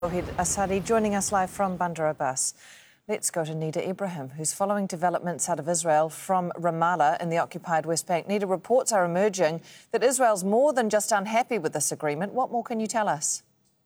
Tawhid Asadi joining us live from Bandar Abbas. Let's go to Nida Ibrahim, who's following developments out of Israel from Ramallah in the occupied West Bank. Nida, reports are emerging that Israel's more than just unhappy with this agreement. What more can you tell us?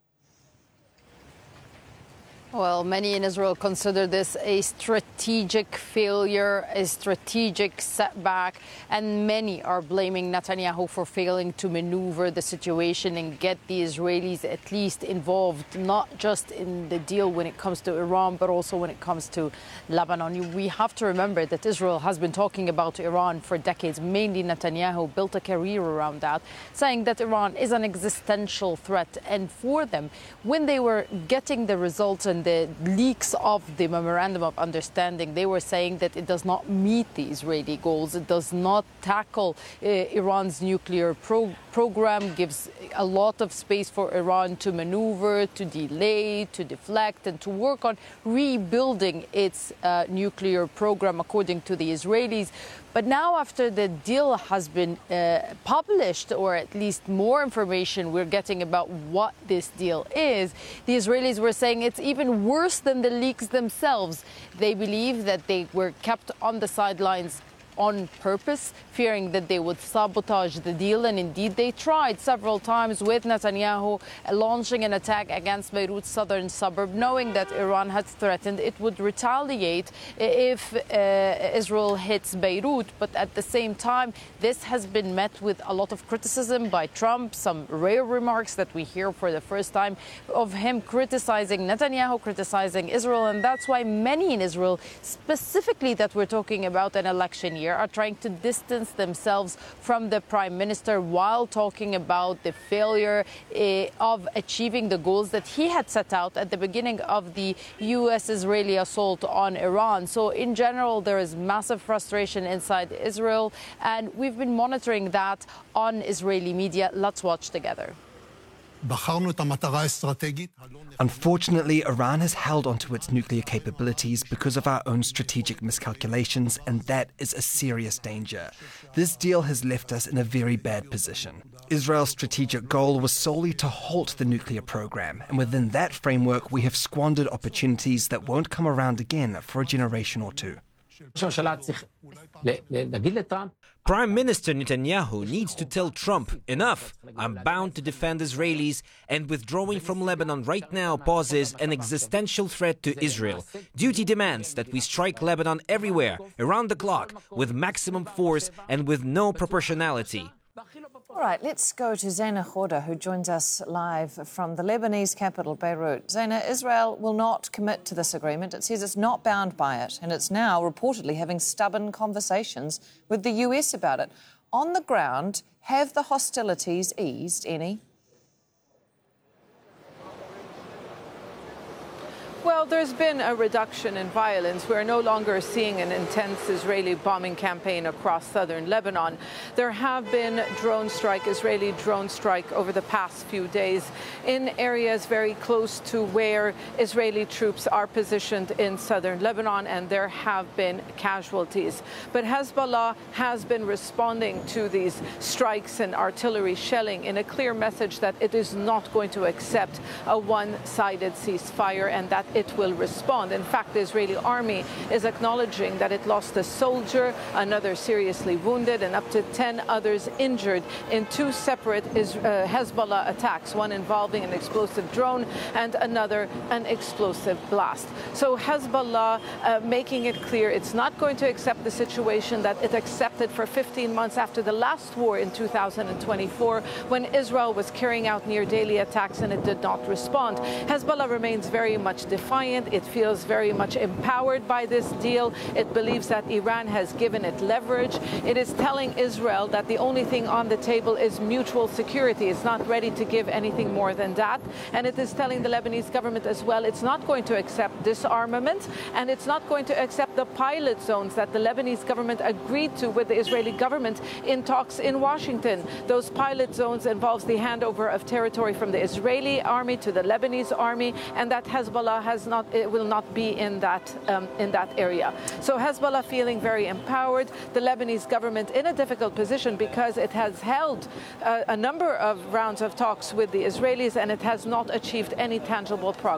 Well, many in Israel consider this a strategic failure, a strategic setback, and many are blaming Netanyahu for failing to maneuver the situation and get the Israelis at least involved, not just in the deal when it comes to Iran, but also when it comes to Lebanon. We have to remember that Israel has been talking about Iran for decades. Mainly Netanyahu built a career around that, saying that Iran is an existential threat. And for them, when they were getting the results and the leaks of the Memorandum of Understanding, they were saying that it does not meet the Israeli goals. It does not tackle Iran's nuclear program, gives a lot of space for Iran to maneuver, to delay, to deflect, and to work on rebuilding its nuclear program, according to the Israelis. But now, after the deal has been published, or at least more information we're getting about what this deal is, the Israelis were saying it's even worse than the leaks themselves. They believe that they were kept on the sidelines on purpose, fearing that they would sabotage the deal. And indeed, they tried several times with Netanyahu launching an attack against Beirut's southern suburb, knowing that Iran had threatened it would retaliate if Israel hits Beirut. But at the same time, this has been met with a lot of criticism by Trump, some rare remarks that we hear for the first time of him criticizing Netanyahu, criticizing Israel. And that's why many in Israel, specifically that we're talking about an election year, are trying to distance themselves from the prime minister while talking about the failure of achieving the goals that he had set out at the beginning of the U.S.-Israeli assault on Iran. So in general, there is massive frustration inside Israel, and we've been monitoring that on Israeli media. Let's watch together. Unfortunately, Iran has held onto its nuclear capabilities because of our own strategic miscalculations, and that is a serious danger. This deal has left us in a very bad position. Israel's strategic goal was solely to halt the nuclear program, and within that framework, we have squandered opportunities that won't come around again for a generation or two. Prime Minister Netanyahu needs to tell Trump, enough, I'm bound to defend Israelis, and withdrawing from Lebanon right now poses an existential threat to Israel. Duty demands that we strike Lebanon everywhere, around the clock, with maximum force and with no proportionality. All right, let's go to Zaina Khoda, who joins us live from the Lebanese capital, Beirut. Zaina, Israel will not commit to this agreement. It says it's not bound by it, and it's now reportedly having stubborn conversations with the US about it. On the ground, have the hostilities eased any? Well, there's been a reduction in violence. We're no longer seeing an intense Israeli bombing campaign across southern Lebanon. There have been Israeli drone strike over the past few days in areas very close to where Israeli troops are positioned in southern Lebanon, and there have been casualties. But Hezbollah has been responding to these strikes and artillery shelling in a clear message that it is not going to accept a one-sided ceasefire, and that it will respond. In fact, the Israeli army is acknowledging that it lost a soldier, another seriously wounded, and up to 10 others injured in two separate Hezbollah attacks, one involving an explosive drone and another an explosive blast. So Hezbollah making it clear it's not going to accept the situation that it accepted for 15 months after the last war in 2024, when Israel was carrying out near daily attacks and it did not respond. Hezbollah remains very much defiant. It feels very much empowered by this deal. It believes that Iran has given it leverage. It is telling Israel that the only thing on the table is mutual security. It's not ready to give anything more than that. And it is telling the Lebanese government as well it's not going to accept disarmament, and it's not going to accept the pilot zones that the Lebanese government agreed to with the Israeli government in talks in Washington. Those pilot zones involves the handover of territory from the Israeli army to the Lebanese army, and that Hezbollah has it will not be in that area. So Hezbollah feeling very empowered. The Lebanese government in a difficult position because it has held a number of rounds of talks with the Israelis and it has not achieved any tangible progress.